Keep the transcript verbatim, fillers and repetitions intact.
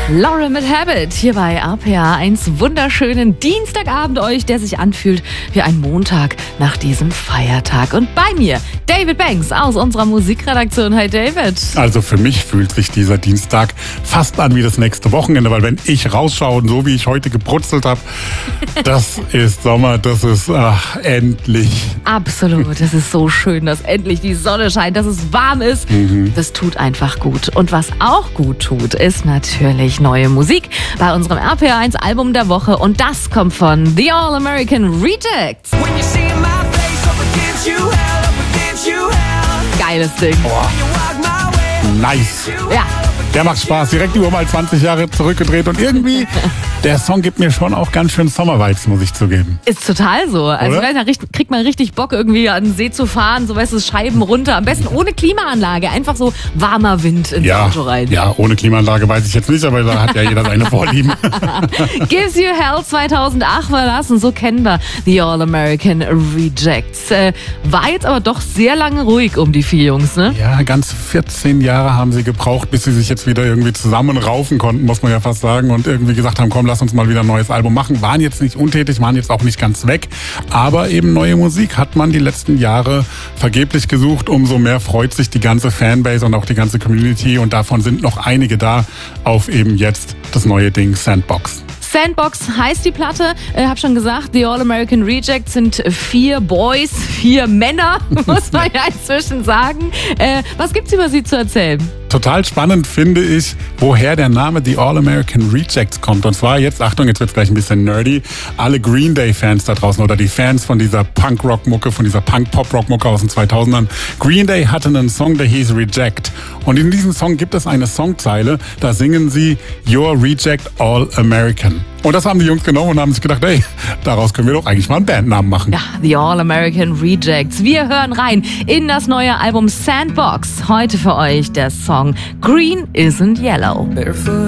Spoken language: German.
Laura mit Habit hier bei R P R eins. Wunderschönen Dienstagabend euch, der sich anfühlt wie ein Montag nach diesem Feiertag. Und bei mir David Banks aus unserer Musikredaktion. Hi David. Also für mich fühlt sich dieser Dienstag fast an wie das nächste Wochenende, weil wenn ich rausschaue und so wie ich heute gebrutzelt habe, das ist Sommer, das ist ach, endlich. Absolut, es ist so schön, dass endlich die Sonne scheint, dass es warm ist. Mhm. Das tut einfach gut. Und was auch gut tut, ist natürlich neue Musik bei unserem R P R eins Album der Woche. Und das kommt von The All American Rejects. Geiles Ding. Boah. Nice. Ja. Der macht Spaß. Direkt über mal zwanzig Jahre zurückgedreht. Und irgendwie, der Song gibt mir schon auch ganz schön Sommervibes, muss ich zugeben. Ist total so. Also da kriegt man richtig Bock, irgendwie an den See zu fahren. So, weißt du, Scheiben runter. Am besten ohne Klimaanlage. Einfach so warmer Wind ins ja, Auto rein. Ja, ohne Klimaanlage weiß ich jetzt nicht, aber da hat ja jeder seine Vorlieben. Gives You Hell zweitausendacht war das. Und so kennen wir The All American Rejects. Äh, war jetzt aber doch sehr lange ruhig um die vier Jungs, ne? Ja, ganz vierzehn Jahre haben sie gebraucht, bis sie sich jetzt wieder irgendwie zusammenraufen konnten, muss man ja fast sagen. Und irgendwie gesagt haben, komm, lass uns mal wieder ein neues Album machen. Waren jetzt nicht untätig, waren jetzt auch nicht ganz weg. Aber eben neue Musik hat man die letzten Jahre vergeblich gesucht. Umso mehr freut sich die ganze Fanbase und auch die ganze Community. Und davon sind noch einige da auf eben jetzt das neue Ding Sandbox. Sandbox heißt die Platte. Ich habe schon gesagt, The All American Rejects sind vier Boys, vier Männer, muss man ja inzwischen sagen. Äh, was gibt's über sie zu erzählen? Total spannend finde ich, woher der Name The All American Rejects kommt. Und zwar jetzt, Achtung, jetzt wird's gleich ein bisschen nerdy, alle Green Day-Fans da draußen oder die Fans von dieser Punk-Rock-Mucke, von dieser Punk-Pop-Rock-Mucke aus den zweitausendern. Green Day hatte einen Song, der hieß Reject. Und in diesem Song gibt es eine Songzeile, da singen sie You're Reject All American. Und das haben die Jungs genommen und haben sich gedacht, ey, daraus können wir doch eigentlich mal einen Bandnamen machen. Ja, The All American Rejects. Wir hören rein in das neue Album Sandbox. Heute für euch der Song Green Isn't Yellow.